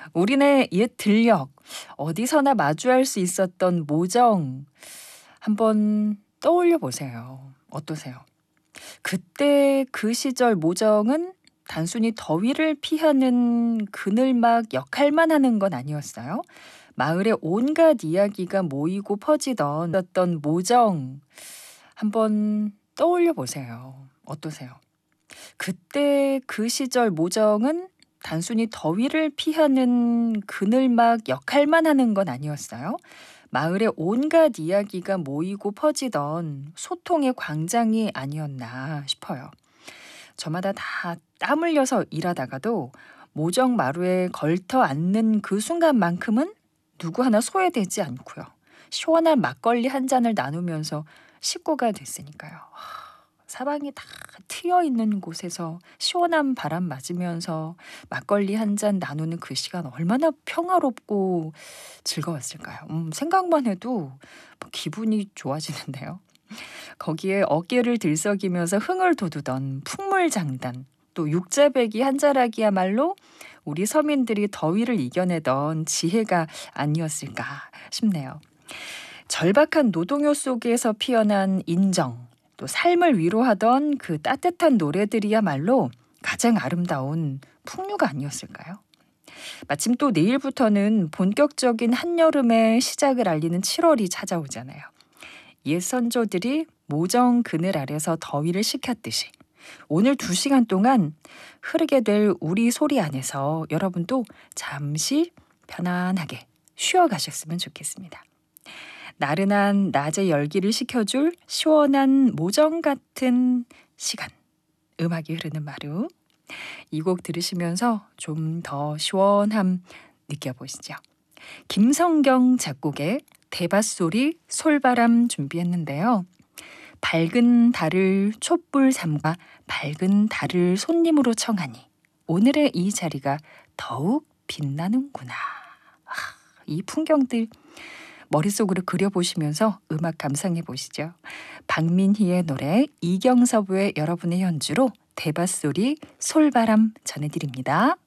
우리네 옛 들녘, 어디서나 마주할 수 있었던 모정 한번 떠올려 보세요. 어떠세요? 그때 그 시절 모정은 단순히 더위를 피하는 그늘막 역할만 하는 건 아니었어요. 마을의 온갖 이야기가 모이고 퍼지던 어떤 모정 한번 떠올려 보세요. 어떠세요? 그때 그 시절 모정은 단순히 더위를 피하는 그늘막 역할만 하는 건 아니었어요. 마을의 온갖 이야기가 모이고 퍼지던 소통의 광장이 아니었나 싶어요. 저마다 다 땀 흘려서 일하다가도 모정 마루에 걸터 앉는 그 순간만큼은 누구 하나 소외되지 않고요. 시원한 막걸리 한 잔을 나누면서 식구가 됐으니까요. 사방이 다 트여 있는 곳에서 시원한 바람 맞으면서 막걸리 한 잔 나누는 그 시간 얼마나 평화롭고 즐거웠을까요? 생각만 해도 기분이 좋아지는데요. 거기에 어깨를 들썩이면서 흥을 돋우던 풍물장단, 또 육자배기 한 자락이야말로 우리 서민들이 더위를 이겨내던 지혜가 아니었을까 싶네요. 절박한 노동요 속에서 피어난 인정, 또 삶을 위로하던 그 따뜻한 노래들이야말로 가장 아름다운 풍류가 아니었을까요? 마침 또 내일부터는 본격적인 한여름의 시작을 알리는 7월이 찾아오잖아요. 옛 선조들이 모정 그늘 아래서 더위를 식혔듯이 오늘 2시간 동안 흐르게 될 우리 소리 안에서 여러분도 잠시 편안하게 쉬어가셨으면 좋겠습니다. 나른한 낮의 열기를 식혀줄 시원한 모정 같은 시간, 음악이 흐르는 마루. 이 곡 들으시면서 좀 더 시원함 느껴보시죠. 김성경 작곡의 대밭소리 솔바람 준비했는데요. 밝은 달을 촛불 삼가 밝은 달을 손님으로 청하니 오늘의 이 자리가 더욱 빛나는구나. 이 풍경들 머릿속으로 그려보시면서 음악 감상해 보시죠. 박민희의 노래, 이경섭의 여러분의 연주로 대밭소리 솔바람 전해드립니다.